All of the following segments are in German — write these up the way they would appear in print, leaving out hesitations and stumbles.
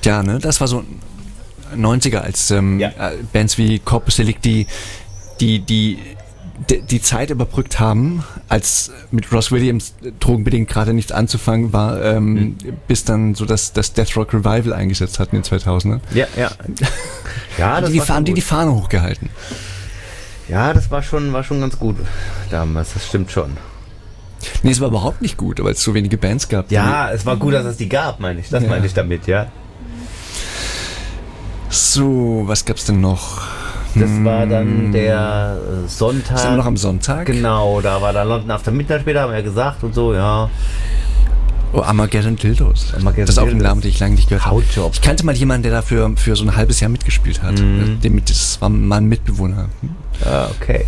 Ja, ne, das war so 90er, als Bands wie Corpus Delicti die Zeit überbrückt haben, als mit Ross Williams drogenbedingt gerade nichts anzufangen war, bis dann so das Death Rock Revival eingesetzt hat in den 2000ern. Ja. Ja, das die haben die Fahne hochgehalten. Ja, das war schon ganz gut damals, das stimmt schon. Nee, es war überhaupt nicht gut, weil es so wenige Bands gab. Ja, es war gut, dass es die gab, meine ich. Das meine ich damit, ja. So, was gab's denn noch? Das war dann der Sonntag. Sind wir noch am Sonntag? Genau, da war dann London After Midnight später, haben wir ja gesagt und so, ja. Oh, Armageddon Dildos. Das ist auch ein Name, den ich lange nicht gehört habe. Ich kannte mal jemanden, der dafür für so ein halbes Jahr mitgespielt hat. Das war mal ein Mitbewohner. Ah, okay.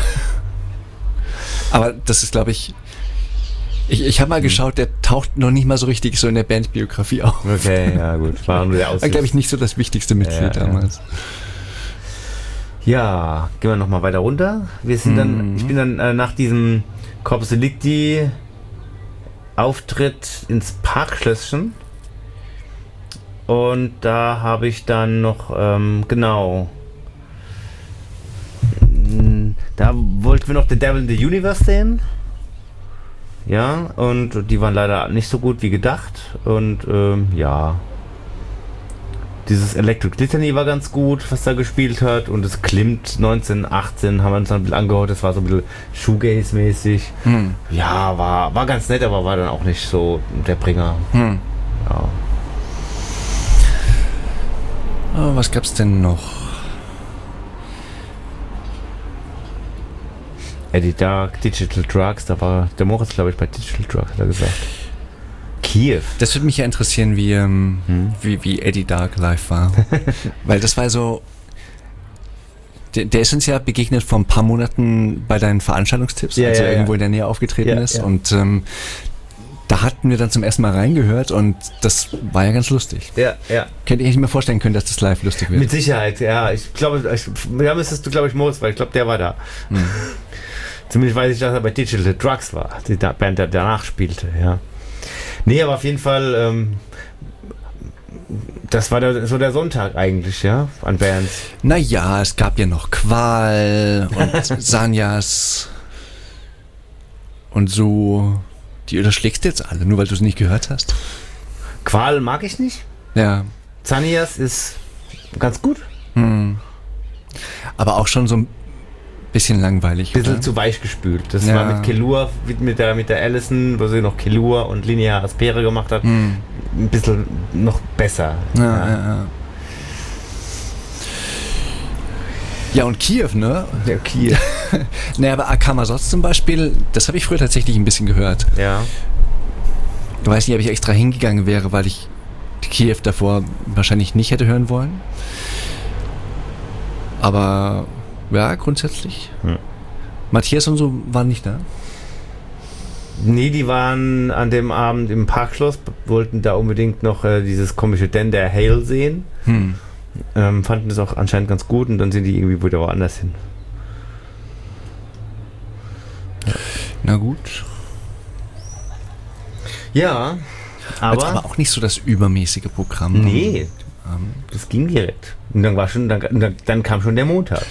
Aber das ist, glaube ich... Ich habe mal geschaut, der taucht noch nicht mal so richtig so in der Bandbiografie auf. Okay, ja gut. War nur der War, glaube ich, nicht so das wichtigste Mitglied damals. Ja, gehen wir nochmal weiter runter. Ich bin dann nach diesem Corpus Delicti Auftritt ins Parkschlösschen und da habe ich dann noch, da wollten wir noch The Devil in the Universe sehen. Ja, und die waren leider nicht so gut wie gedacht. Und dieses Electric Litany war ganz gut, was da gespielt hat. Und das Klimt 1918 haben wir uns dann ein bisschen angehört. Das war so ein bisschen Shoegaze-mäßig. Ja, war ganz nett, aber war dann auch nicht so der Bringer. Ja. Oh, was gab's denn noch? Eddie Dark, Digital Drugs, da war der Moritz, glaube ich, bei Digital Drugs, hat er gesagt. Kiew. Das würde mich ja interessieren, wie Eddie Dark live war. Weil das war so... Der ist uns ja begegnet vor ein paar Monaten bei deinen Veranstaltungstipps, als er irgendwo in der Nähe aufgetreten ist. Ja. Und da hatten wir dann zum ersten Mal reingehört und das war ja ganz lustig. Ja. Könnte ich nicht mehr vorstellen können, dass das live lustig wird. Mit Sicherheit, ja. Ich glaube, da müsstest du, glaube ich, Moritz, weil ich glaube, der war da. Zumindest weiß ich, dass er bei Digital Drugs war, die Band, der danach spielte, ja. Nee, aber auf jeden Fall, das war so der Sonntag eigentlich, ja, an Bands. Naja, es gab ja noch Qual und Sanyas und so. Die unterschlägst du jetzt alle, nur weil du es nicht gehört hast. Qual mag ich nicht. Ja. Sanyas ist ganz gut. Aber auch schon so ein bisschen langweilig. Bisschen oder? Zu weich gespült. Das war mit Kelur, mit der Allison, wo sie noch Kelur und Linear Aspere gemacht hat, ein bisschen noch besser. Ja. Ja, und Kiew, ne? Ja, Kiew. Naja, aber Akamasotz zum Beispiel, das habe ich früher tatsächlich ein bisschen gehört. Ja. Ich weiß nicht, ob ich extra hingegangen wäre, weil ich Kiew davor wahrscheinlich nicht hätte hören wollen. Aber ja, grundsätzlich. Matthias und so waren nicht da? Nee, die waren an dem Abend im Parkschloss, wollten da unbedingt noch dieses komische Den der Hale sehen. Fanden das auch anscheinend ganz gut und dann sind die irgendwie wieder woanders hin. Ja. Na gut. Ja, aber auch nicht so das übermäßige Programm. Nee, das ging direkt. Und dann kam schon der Montag.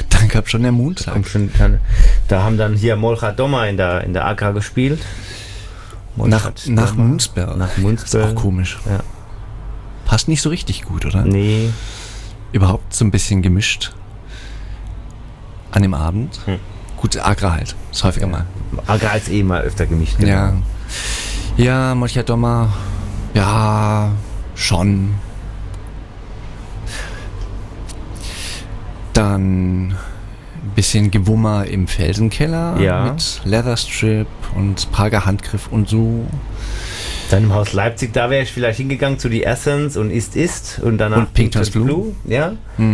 Da haben dann hier Molchat Doma in der Agra gespielt. Nach Munzberg. Das ist auch komisch. Ja. Passt nicht so richtig gut, oder? Nee. Überhaupt so ein bisschen gemischt an dem Abend. Gut, Agra halt. Das häufiger mal. Agra ist mal öfter gemischt. Genau. Ja, Molchat Doma. Ja, schon. Dann ein bisschen Gewummer im Felsenkeller mit Leatherstrip und Prager Handgriff und so. Dann im Haus Leipzig, da wäre ich vielleicht hingegangen zu die Essence und Ist und danach und Pink Turns Blue. Ja.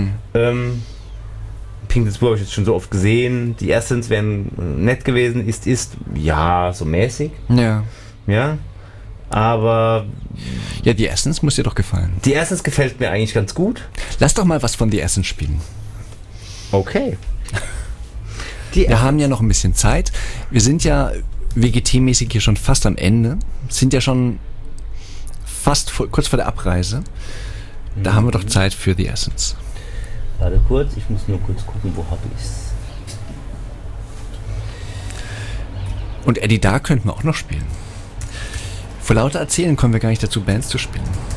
Pink Turns Blue habe ich jetzt schon so oft gesehen. Die Essence wären nett gewesen. Ist ja, so mäßig. Ja. Aber ja, die Essence muss dir doch gefallen. Die Essence gefällt mir eigentlich ganz gut. Lass doch mal was von die Essence spielen. Okay. Wir haben ja noch ein bisschen Zeit. Wir sind ja WGT-mäßig hier schon fast am Ende. Sind ja schon fast kurz vor der Abreise. Da haben wir doch Zeit für The Essence. Warte kurz, ich muss nur kurz gucken, wo habe ich's. Und Eddie Dark könnten wir auch noch spielen. Vor lauter Erzählen kommen wir gar nicht dazu, Bands zu spielen.